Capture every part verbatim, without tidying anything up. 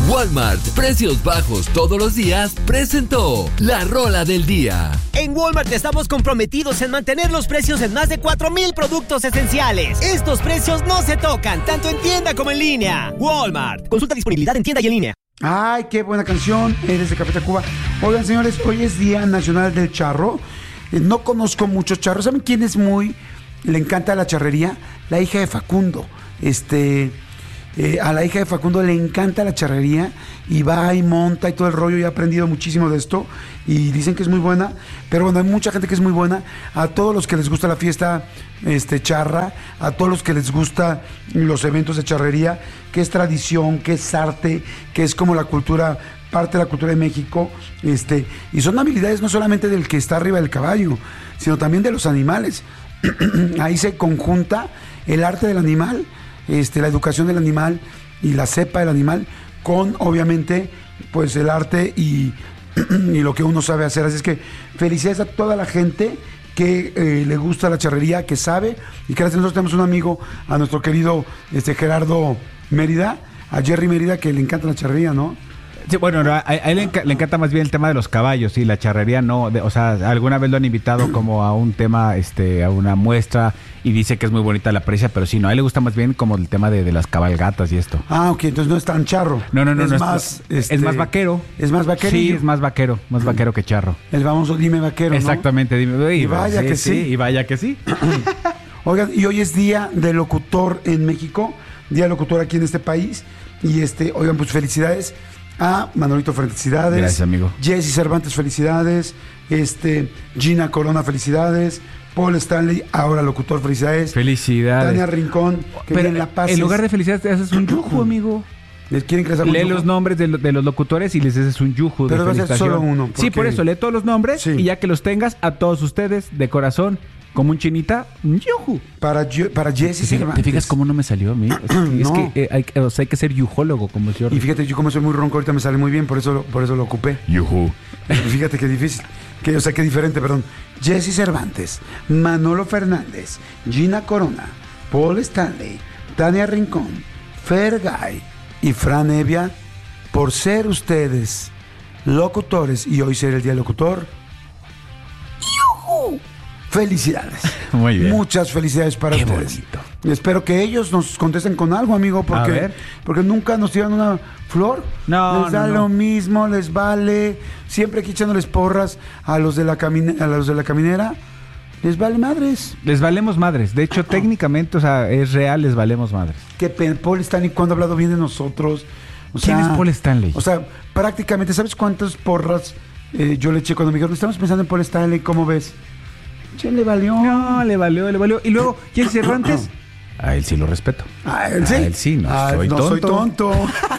Walmart, precios bajos todos los días, presentó la rola del día. En Walmart estamos comprometidos en mantener los precios en más de cuatro mil productos esenciales. Estos precios no se tocan, tanto en tienda como en línea. Walmart. Consulta disponibilidad en tienda y en línea. Ay, qué buena canción, eres de Café Tacuba. Oigan, señores, hoy es Día Nacional del Charro. Eh, no conozco muchos charros. ¿Saben quién es muy... le encanta la charrería? La hija de Facundo. Este... Eh, a la hija de Facundo le encanta la charrería y va y monta y todo el rollo, y ha aprendido muchísimo de esto y dicen que es muy buena, pero bueno, hay mucha gente que es muy buena. A todos los que les gusta la fiesta este, charra, a todos los que les gusta los eventos de charrería, que es tradición, que es arte, que es como la cultura, parte de la cultura de México, este, y son habilidades no solamente del que está arriba del caballo, sino también de los animales. Ahí se conjunta el arte del animal, Este, la educación del animal y la cepa del animal con, obviamente, pues el arte y, y lo que uno sabe hacer. Así es que felicidades a toda la gente que eh, le gusta la charrería, que sabe, y que gracias a nosotros tenemos un amigo, a nuestro querido este, Gerardo Mérida, a Jerry Mérida, que le encanta la charrería, ¿no? Sí, bueno, a, a él le, enca- le encanta más bien el tema de los caballos y la charrería no, de, o sea, alguna vez lo han invitado como a un tema, este, a una muestra y dice que es muy bonita la precia, pero sí, no, a él le gusta más bien como el tema de, de las cabalgatas y esto. Ah, ok, entonces no es tan charro. No, no, no, es no más, es, este, es más vaquero. Es más vaquero. Sí, es más vaquero, más vaquero que charro. El famoso dime vaquero, ¿no? Exactamente, dime. Y, y vaya sí, que sí. sí. Y vaya que sí. Oigan, y hoy es Día del Locutor en México, Día del Locutor aquí en este país. Y este, oigan, pues felicidades a Manolito, felicidades. Gracias, amigo. Jesse Cervantes, felicidades. Este, Gina Corona, felicidades. Paul Stanley, ahora locutor, felicidades. Felicidades. Tania Rincón, que Pero viene en La Paz. en lugar de felicidades te haces un yuju, amigo. ¿Les quieren que les haga un Lee yuju? los nombres de, lo- de los locutores y les haces un yuju. Pero de va a ser felicitación. solo uno, Sí, porque- por eso, lee todos los nombres Sí. y ya que los tengas, a todos ustedes, de corazón, como un chinita, un yuju. Para, Yo- para Jesse ¿Te fijas, Cervantes. te fijas cómo no me salió a mí? Es, es No. que eh, hay, o sea, hay que ser yujólogo, como el Jordi. Y fíjate, yo como soy muy ronco, ahorita me sale muy bien, por eso, lo- por eso lo ocupé. Yuju. Y fíjate qué difícil. Que, o sea, qué diferente, perdón. Jesse Cervantes, Manolo Fernández, Gina Corona, Paul Stanley, Tania Rincón, Fergay y Fran Evia, por ser ustedes locutores y hoy ser el día del locutor. ¡Yujú! Felicidades. Muy bien. Muchas felicidades para Qué ustedes. bonito. Espero que ellos nos contesten con algo, amigo, porque, ver. porque nunca nos tiran una flor. No, les da no, no. lo mismo, les vale. Siempre aquí echándoles porras a los de la camine- a los de la caminera. Les vale madres. Les valemos madres. De hecho, técnicamente, o sea, es real, les valemos madres. Que Paul Stanley, cuando ha hablado bien de nosotros. O ¿Quién sea, es Paul Stanley? O sea, prácticamente, ¿sabes cuántas porras eh, yo le eché cuando me dijeron, estamos pensando en Paul Stanley, ¿cómo ves? Che, le valió. No, le valió, le valió. Y luego, ¿quién es Cervantes? A él sí lo respeto. A él sí. A él sí, no Ah, soy no tonto. soy tonto.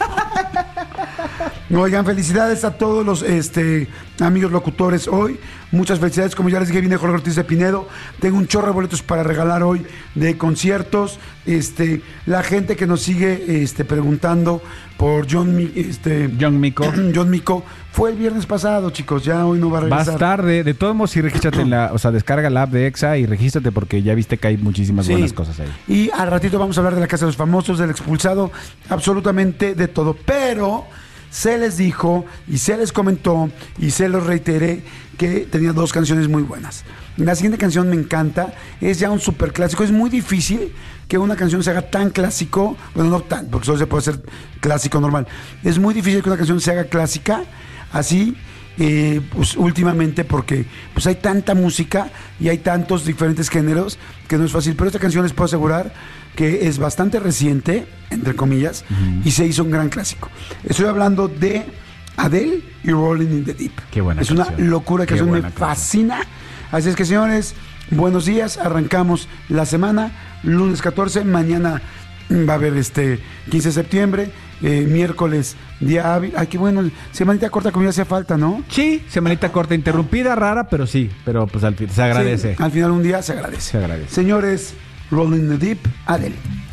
Oigan, felicidades a todos los este, amigos locutores hoy. Muchas felicidades. Como ya les dije, viene Jorge Ortiz de Pinedo. Tengo un chorro de boletos para regalar hoy de conciertos. Este, la gente que nos sigue este, preguntando por John, Mi- este, John Mico. John Mico. Fue el viernes pasado, chicos. Ya hoy no va a regresar. Vas tarde. De todos modos, sí, regístrate en la... O sea, descarga la app de Exa y regístrate porque ya viste que hay muchísimas Sí. buenas cosas ahí. Y al ratito vamos a hablar de la Casa de los Famosos, del expulsado, absolutamente de todo. Pero se les dijo y se les comentó y se los reiteré que tenía dos canciones muy buenas. La siguiente canción me encanta, es ya un super clásico. Es muy difícil que una canción se haga tan clásico, bueno, no tan, porque solo se puede hacer clásico normal. Es muy difícil que una canción se haga clásica así. Eh, pues últimamente porque pues hay tanta música y hay tantos diferentes géneros que no es fácil, pero esta canción les puedo asegurar que es bastante reciente, entre comillas, uh-huh. y se hizo un gran clásico. Estoy hablando de Adele y Rolling in the Deep. Qué buena es canción. una locura, que me canción. fascina. Así es que, señores, buenos días, arrancamos la semana, lunes catorce, mañana va a haber este quince de septiembre, eh, miércoles, día hábil. Ay, qué bueno, semanita corta como ya hacía falta, ¿no? Sí, semanita corta, interrumpida, rara, pero sí, pero pues al fin se agradece. Sí, al final un día se agradece. Se agradece. Señores, Rolling in the Deep, Adele.